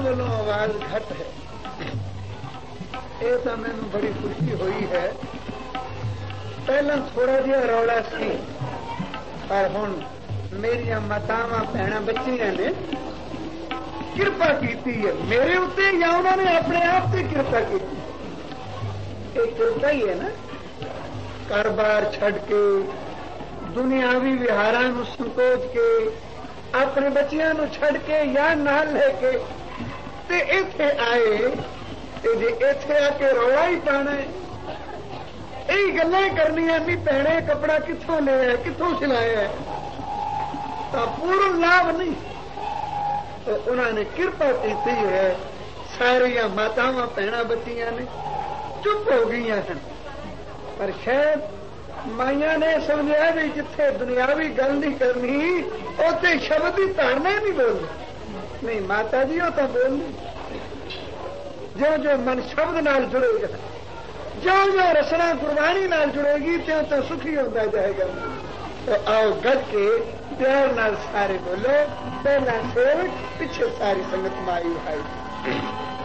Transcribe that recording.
والوں آواز گھٹ ہے. یہ تو مینو بڑی خوشی ہوئی ہے. پہلا تھوڑا جہا رولا سی پر ہوں میری ماتاواں بھੈਣਾਂ بچیاں نے کرپا کی ہے میرے اتنے یا انہوں نے اپنے آپ سے کرپا کی. یہ کرپا ہی ہے نا. کاروبار چھڈ کے دنیاوی وہاراں نو سنکوچ کے اپنے بچیاں نو چھڈ کے یا نال لے کے تے ایتھے آئے تے جے ایتھے آ کے رولا ہی پانا ہے. یہی گلیں کرنیاں بھی بھੈਣੇ کپڑا کتوں لیا ہے کتوں سلایا ہے تو پورن لابھ نہیں. تو انہوں نے کرپا کی ہے. ساریا ماتاواں بھੈਣਾں بچیاں نے چپ ہو گئی ہیں. پر شاید مائیاں نے سمجھا بھی جتھے دنیاوی گل نہیں کرنی اتنے شبد کی دھارنا نہیں بولنی. نہیں ماتا جی وہ تو بولنی. جو جو من شبد نال جڑے گا جو جو رسنا قربانی نال جڑے گی تیوں تو سکھی ہوتا جائے گا. تو آؤ گج کے پیار نال سارے بولو. پہلا سیوک پیچھے ساری سنگت مائی اٹھائی.